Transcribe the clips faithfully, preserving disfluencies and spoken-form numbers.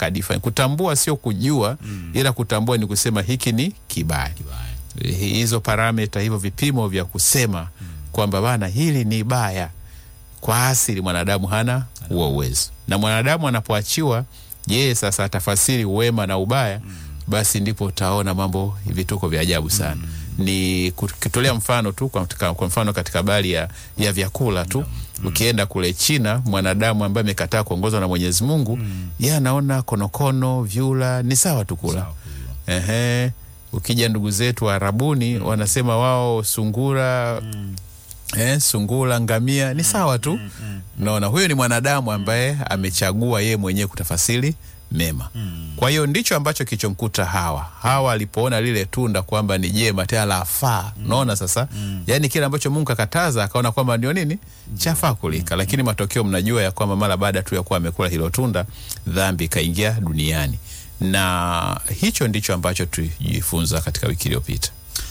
akadifanya. Kutambua sio kujua, mm. ila kutambua ni kusema hiki ni kibaya. Kibaya. Hizo parameta, hivyo vipimo vya kusema mm. kwamba bana hili ni baya, kwa asili mwanadamu hana huo uwezo. Na mwanadamu anapoachiwa yeye sasa atafasiri wema na ubaya, mm. basi ndipo utaona mambo vituko vya ajabu sana. Mm. Ni kutolea mfano tu, kwa, kwa mfano katika habari ya, ya vyakula tu. Mm. Ukienda kule China, mwanadamu ambaye amekataa kuongozwa na Mwenyezi Mungu, mm. yeye anaona konokono, vyula ni sawa tu kula. Ehe. Ukija ndugu zetu wa Arabuni, mm. wanasema wao sungura, mm. eh, sungura, ngamia ni sawa tu. Mm. Mm. Naona huyo ni mwanadamu ambaye amechagua yeye mwenyewe kutafasiri mema. Mm. Kwa hiyo ndicho ambacho kichomkuta Hawa. Hawa alipoona lile tunda kwamba ni jema tena lafaa. Mm. Unaona sasa? Mm. Yaani kile ambacho Mungu akataza akaona kwamba ndio nini? Chafaa kulika. Mm. Lakini matokeo mnajua ya kwamba mara baada tu ya kuwa amekula hilo tunda, dhambi kaingia duniani. Na hicho ndicho ambacho tujifunza katika wiki iliyopita.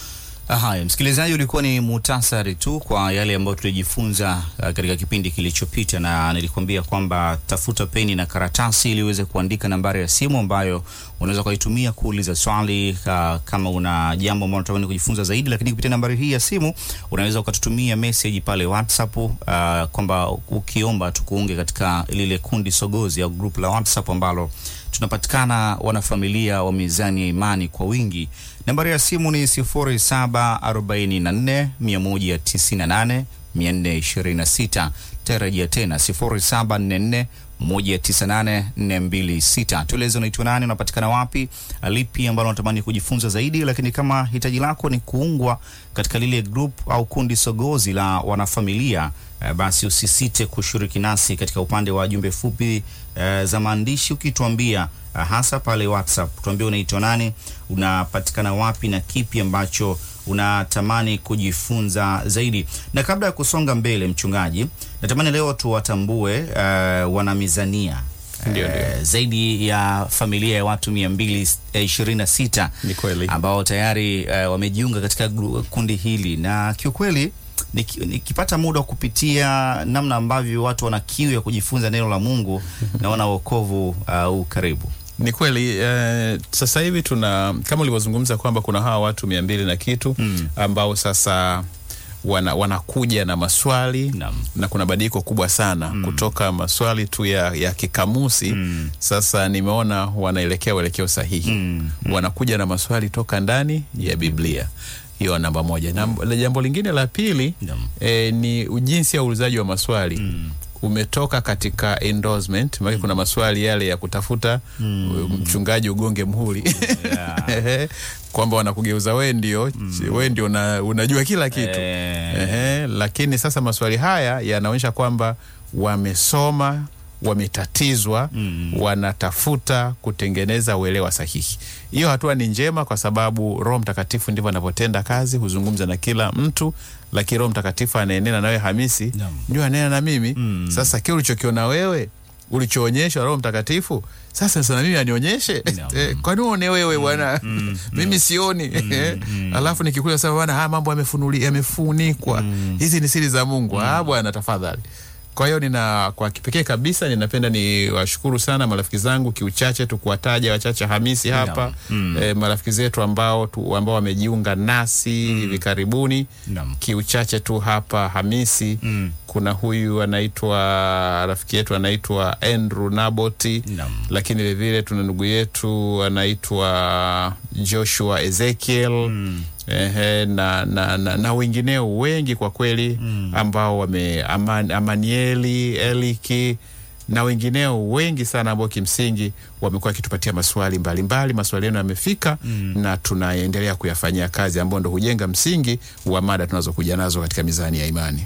Haya, msikilizaji, ulikuwa ni muhtasari tu kwa yale ambayo tulijifunza uh, katika kipindi kilichopita, na nilikwambia kwamba tafuta peni na karatasi ili uweze kuandika nambari ya simu ambayo unaweza kuitumia kuuliza swali uh, kama una jambo ambalo unataka kujifunza zaidi. Lakini kupitia nambari hii ya simu unaweza ukatutumia message pale WhatsApp uh, kwamba ukiomba tukuunge katika lile kundi sogozi au group la WhatsApp ambalo tunapatikana wanafamilia wa Mizani ya Imani kwa wingi. Nambari ya simu ni sifuri saba arobaini na nne mia moja tisini na nane mia nne ishirini na sita. Tarejea tena sifuri saba nne nne moja tisa nane nne mbili sita. Tueleze unaitwa nani, unapatikana wapi, lipi ambalo unatamani kujifunza zaidi. Lakini kama hitaji lako ni kuungwa katika lile group au kundi sogozi la wanafamilia, Uh, basi usisite kushiriki nasi katika upande wa jumbe fupi uh, za maandishi, ukituambia uh, hasa pale WhatsApp, tuambie unaitwa nani, unapatikana wapi na kipi ambacho unatamani kujifunza zaidi. Na kabla ya kusonga mbele, mchungaji, natamani leo tuwatambue uh, wanamizania. Ndio, ndio. Uh, zaidi ya familia ya watu mia mbili ishirini na sita ambao tayari uh, wamejiunga katika kundi hili, na kiukweli nikipata muda wa kupitia namna ambavyo watu wana kiu ya kujifunza neno la Mungu naona wokovu au uh, karibu. Ni kweli uh, sasa hivi tuna, kama ulivyozungumza kwamba kuna hawa watu mia mbili na kitu mm. ambao sasa wana wanakuja na maswali Nam. na kuna badiliko kubwa sana mm. kutoka maswali tu ya, ya kikamusi mm. sasa nimeona wanaelekea uelekeo sahihi mm. wanakuja na maswali toka ndani ya Biblia. Hiyo namba moja. Na jambo lingine la pili e, ni ujinsi ya uulizaji wa maswali mm. umetoka katika endorsement. Maana mm. kuna maswali yale ya kutafuta mm. mchungaji ugonge mhuri yeah. kwamba wanakugeuza wewe ndio mm. wewe ndio una, unajua kila kitu eh. Ehe, lakini sasa maswali haya yanaonyesha kwamba wamesoma, wametatizwa mm. wanatafuta kutengeneza uelewa sahihi. Hiyo hatua ni njema kwa sababu Roho Mtakatifu ndivyo anapotenda kazi, huzungumza na kila mtu, lakini Roho Mtakatifu anaenena nawe Hamisi, ndio anena na mimi. Mm. Sasa kile ulichokiona wewe, ulichoonyesha Roho Mtakatifu, sasa sana mimi anionyeshe. eh, kwa nini uone wewe bwana? Mm. mm. mimi sioni. Mm. mm. Alafu nikikuja sasa bwana, haya mambo yamefunuli yamefunikwa. Mm. Hizi ni siri za Mungu. Mm. Ah bwana, tafadhali. Kwa hiyo nina, kwa kipekee kabisa ninapenda ni washukuru sana marafiki zangu, kiuchache tu kuwataja wachache Hamisi hapa. Mm. E, marafiki zetu ambao tu, ambao wamejiunga nasi hivi mm. karibuni. Nam. Kiuchache tu hapa Hamisi. Mm. Kuna huyu anaitwa, rafiki yetu anaitwa Andrew Naboti. Nam. Lakini vile vile tuna ndugu yetu anaitwa Joshua Ezekiel. Mm. Ehe, na, na, na, na wengineo wengi kwa kweli mm. ambao wame aman, Amanieli, Eliki na wengineo wengi sana ambao kimsingi wamekuwa kitupatia maswali mbalimbali. Maswali yenu yamefika mm. na tunaendelea kuyafanyia kazi, ambao ndo hujenga msingi wa mada tunazokuja nazo katika Mizani ya Imani.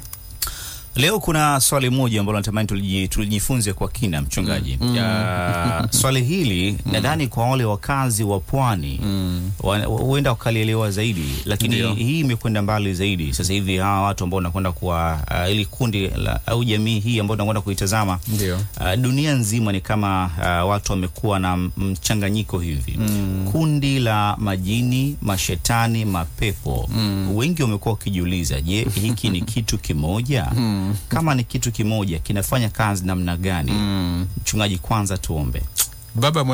Leo kuna swali moja ambalo natamani tulijifunze kwa kina, mchungaji. Mm. Ya, swali hili mm. nadhani kwa wale wakazi wa Pwani mm. huenda wakalielewa zaidi, lakini Dio. hii imekwenda mbali zaidi. Sasa hivi hawa watu ambao wanakwenda kwa uh, ili kundi la, au jamii hii ambao wanakwenda kuitazama uh, dunia nzima ni kama uh, watu wamekuwa na mchanganyiko hivi. Mm. Kundi la majini, mashetani, mapepo. Mm. Wengi wamekuwa wakijiuliza, je, hiki ni kitu kimoja? Mm. Kama ni kitu kimoja, kinafanya kazi namna gani? Mm. Mchungaji, kwanza tuombe. Baba